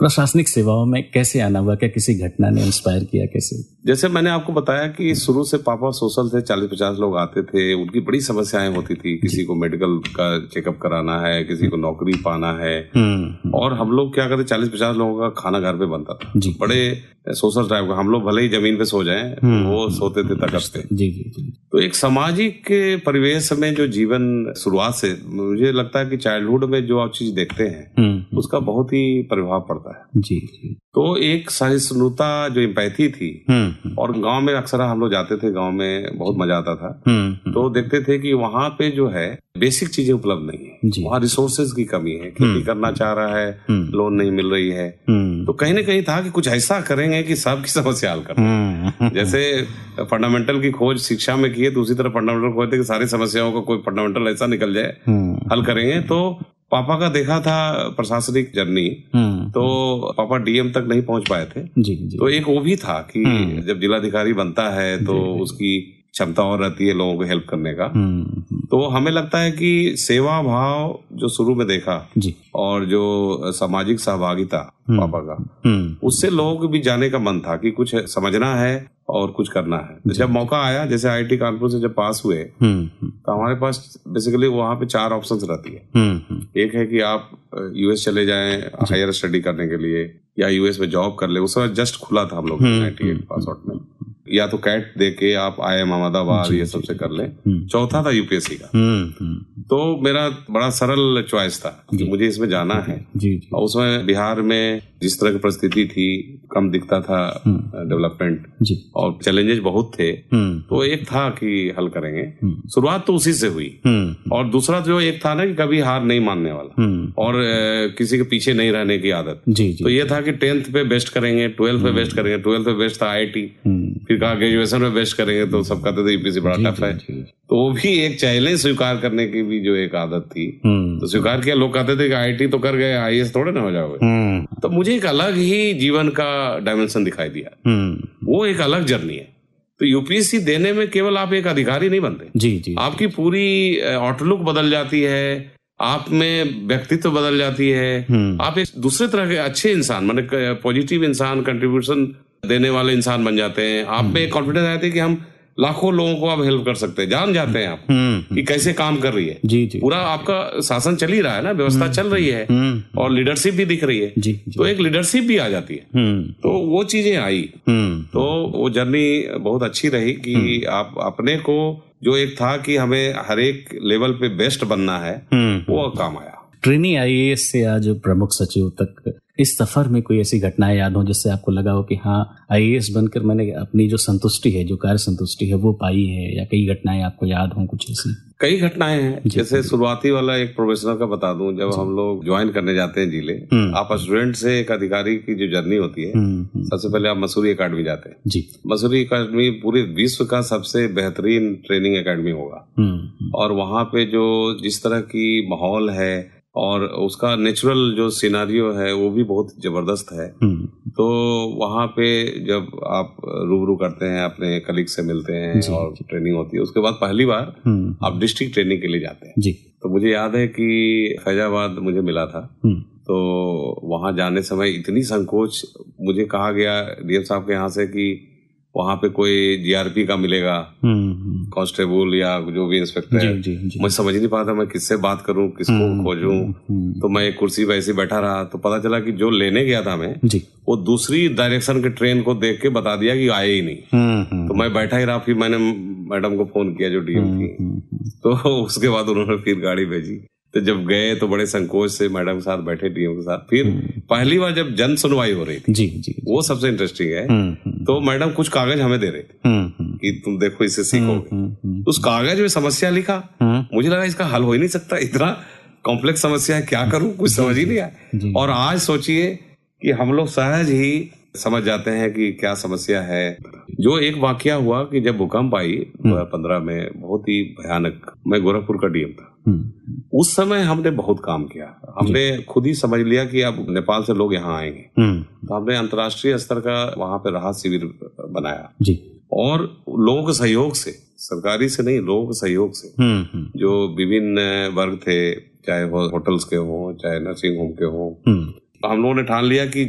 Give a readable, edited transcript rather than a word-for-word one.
प्रशासनिक सेवाओं में कैसे आना हुआ? क्या किसी घटना ने इंस्पायर किया? कैसे? जैसे मैंने आपको बताया कि शुरू से पापा सोशल थे, 40-50 लोग आते थे, उनकी बड़ी समस्याएं होती थी। किसी को मेडिकल का चेकअप कराना है, किसी को नौकरी पाना है, और हम लोग क्या करते, 40-50 लोगों का खाना घर पे बनता था। बड़े सोशल टाइप का, हम लोग भले ही जमीन पे सो जाएं, वो सोते थे तकस्ते। तो एक सामाजिक परिवेश में जो जीवन शुरुआत से, मुझे लगता है कि चाइल्डहुड में जो आप चीज देखते हैं उसका बहुत ही प्रभाव पड़ता है। जी। तो एक सहिष्णुता, जो एम्पैथी थी, और गांव में अक्सर हम लोग जाते थे, गांव में बहुत मजा आता था। तो देखते थे कि वहां पे जो है बेसिक चीजें उपलब्ध नहीं है, वहाँ रिसोर्सेज की कमी है। खेती करना चाह रहा है, लोन नहीं मिल रही है। तो कहीं ना कहीं था कि कुछ ऐसा करेंगे कि सबकी समस्या हल करें। जैसे फंडामेंटल की खोज शिक्षा में की है, दूसरी तरफ फंडामेंटल खोज थे कि सारी समस्याओं का कोई फंडामेंटल ऐसा निकल जाए, हल करेंगे। तो पापा का देखा था प्रशासनिक जर्नी, तो पापा डीएम तक नहीं पहुंच पाए थे। तो एक वो भी था कि जब जिलाधिकारी बनता है तो उसकी क्षमता और रहती है लोगों को हेल्प करने का। तो हमें लगता है कि सेवा भाव जो शुरू में देखा और जो सामाजिक सहभागिता पापा का, उससे लोगों को भी जाने का मन था कि कुछ समझना है और कुछ करना है। तो जब मौका आया, जैसे आईआईटी कानपुर से जब पास हुए, तो हमारे पास बेसिकली वहां पे 4 ऑप्शंस रहती है। एक है कि आप यूएस चले जाएं हायर स्टडी करने के लिए, या यूएस में जॉब कर ले। उस समय जस्ट खुला था हम लोग 98 पास आउट में। या तो कैट दे के आप IIM अहमदाबाद ये सबसे कर लें। चौथा था यूपीएससी का। तो मेरा बड़ा सरल चॉइस था कि मुझे इसमें जाना है। और उसमें बिहार में जिस तरह की परिस्थिति थी, कम दिखता था डेवलपमेंट, और चैलेंजेस बहुत थे। तो एक था कि हल करेंगे, शुरुआत तो उसी से हुई। और दूसरा जो एक था ना कि कभी हार नहीं मानने वाला, और किसी के पीछे नहीं रहने की आदत। तो ये था कि 10th पे बेस्ट करेंगे, 12th पे बेस्ट करेंगे। 12th पे बेस्ट था IIT, फिर कहा ग्रेजुएशन में बेस्ट करेंगे, तो सब कहते थे यूपीएससी बड़ा टफ है। तो वो भी एक चैलेंज स्वीकार करने की भी जो एक आदत थी, तो स्वीकार किया। लोग कहते थे कि IIT तो कर गए, IAS थोड़े ना हो जाओगे। तो मुझे एक अलग ही जीवन का डायमेंशन दिखाई दिया। वो एक अलग जर्नी है। तो यूपीएससी देने में केवल आप एक अधिकारी नहीं बनते, आपकी पूरी आउटलुक बदल जाती है, आप में व्यक्तित्व बदल जाती है। आप एक दूसरे तरह के अच्छे इंसान, माने पॉजिटिव इंसान, कंट्रीब्यूशन देने वाले इंसान बन जाते हैं। आप में एक कॉन्फिडेंस आती है कि हम लाखों लोगों को आप हेल्प कर सकते हैं, जान जाते हैं आप कि कैसे काम कर रही है। पूरा आपका शासन चल ही रहा है ना, व्यवस्था चल रही है, और लीडरशिप भी दिख रही है। तो एक लीडरशिप भी आ जाती है। तो वो चीजें आई। तो वो जर्नी बहुत अच्छी रही कि आप अपने को, जो एक था कि हमें हर एक लेवल पे बेस्ट बनना है, वो काम आया। ट्रेनी IAS से आज प्रमुख सचिव तक, इस सफर में कोई ऐसी घटनाएं याद हो जिससे आपको लगा हो कि हाँ, IAS बनकर मैंने अपनी जो संतुष्टि है, जो कार्य संतुष्टि है, वो पाई है? या कई घटनाएं आपको याद हो कुछ ऐसी? कई घटनाएं हैं। जैसे शुरुआती वाला एक प्रोफेशनल का बता दूं, जब हम लोग ज्वाइन करने जाते हैं जिले, आप स्टूडेंट से एक अधिकारी की जो जर्नी होती है, सबसे पहले आप मसूरी एकेडमी जाते हैं। मसूरी एकेडमी पूरे विश्व का सबसे बेहतरीन ट्रेनिंग एकेडमी होगा। और वहाँ पे जो जिस तरह की माहौल है और उसका नेचुरल जो सिनारियो है, वो भी बहुत जबरदस्त है। तो वहाँ पे जब आप रूबरू करते हैं, अपने कलीग से मिलते हैं और ट्रेनिंग होती है, उसके बाद पहली बार आप डिस्ट्रिक्ट ट्रेनिंग के लिए जाते हैं। तो मुझे याद है कि फैजाबाद मुझे मिला था। तो वहाँ जाने समय इतनी संकोच, मुझे कहा गया डीएम साहब के यहाँ से कि वहाँ पे कोई जीआरपी का मिलेगा, कांस्टेबल या जो भी इंस्पेक्टर है। मैं समझ नहीं पाता मैं किससे बात करूं, किसको खोजूं। तो मैं एक कुर्सी पे ऐसे बैठा रहा, तो पता चला कि जो लेने गया था मैं, वो दूसरी डायरेक्शन के ट्रेन को देख के बता दिया कि आए ही नहीं। तो मैं बैठा ही रहा। फिर मैंने मैडम को फोन किया जो डीएम थी, तो उसके बाद उन्होंने फिर गाड़ी भेजी। तो जब गए तो बड़े संकोच से मैडम के साथ बैठे, डीएम के साथ। फिर पहली बार जब जन सुनवाई हो रही थी, वो सबसे इंटरेस्टिंग है। तो मैडम कुछ कागज हमें दे रहे थे कि तुम देखो, इससे सीखोगे। उस कागज में समस्या लिखा, मुझे लगा इसका हल हो ही नहीं सकता, इतना कॉम्प्लेक्स समस्या है, क्या करूं, कुछ समझ ही नहीं आया। और आज सोचिए कि हम लोग सहज ही समझ जाते हैं कि क्या समस्या है। जो एक वाकया हुआ कि जब भूकंप आई 2015 में, बहुत ही भयानक, मैं गोरखपुर का डीएम था। उस समय हमने बहुत काम किया। हमने खुद ही समझ लिया कि अब नेपाल से लोग यहाँ आएंगे, तो हमने अंतर्राष्ट्रीय स्तर का वहां पे राहत शिविर बनाया। और लोगों के सहयोग से, सरकारी से नहीं, लोगों के सहयोग से, जो विभिन्न वर्ग थे, चाहे वो होटल्स के हों, चाहे नर्सिंग होम के हों, तो हम लोगों ने ठान लिया कि